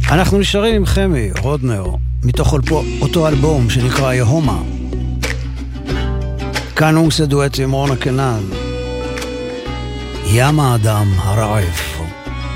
אנחנו נשארים עם חמי רודנר, מתוך אותו אלבום שנקרא יהומה. כאן הוא דואט עם רונה קנן, ים האדם הרעב.